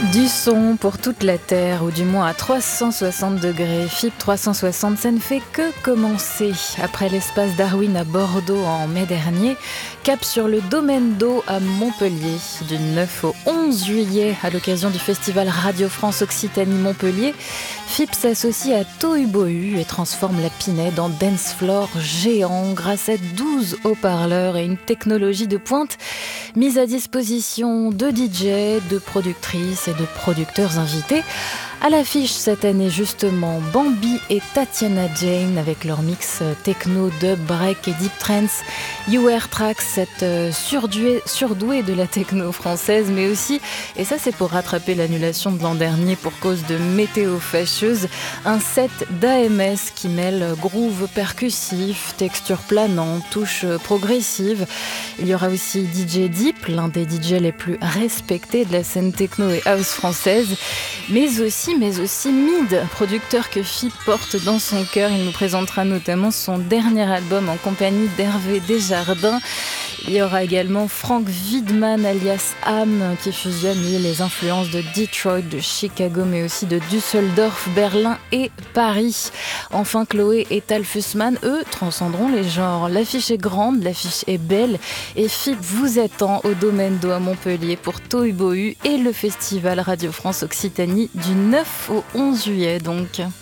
Du son pour toute la Terre, ou du moins à 360 degrés. FIP 360, ça ne fait que commencer. Après l'espace Darwin à Bordeaux en mai dernier, cap sur le domaine d'eau à Montpellier. Du 9 au 11 juillet, à l'occasion du festival Radio France Occitanie Montpellier, FIP s'associe à Tohubohu et transforme la Pinède en dance floor géant grâce à 12 haut-parleurs et une technologie de pointe mise à disposition de DJ, de productrices et de producteurs invités. À l'affiche cette année justement, Bambi et Tatiana Jane avec leur mix techno, dub, break et deep trance. UR Tracks, cette surdouée de la techno française, mais aussi, et ça c'est pour rattraper l'annulation de l'an dernier pour cause de météo fâcheuse, un set d'AMS qui mêle groove percussif, texture planante, touche progressive. Il y aura aussi DJ Deep, l'un des DJ les plus respectés de la scène techno et house française, mais aussi Mid, producteur que FIP porte dans son cœur. Il nous présentera notamment son dernier album en compagnie d'Hervé Desjardins. Il y aura également Frank Widman alias Am qui fusionne les influences de Detroit, de Chicago, mais aussi de Düsseldorf, Berlin et Paris. Enfin, Chloé et Tal Fussman, eux, transcenderont les genres. L'affiche est grande, l'affiche est belle et FIP vous attend au domaine d'eau à Montpellier pour Tohubohu et le festival Radio France Occitanie du 9 au 11 juillet donc.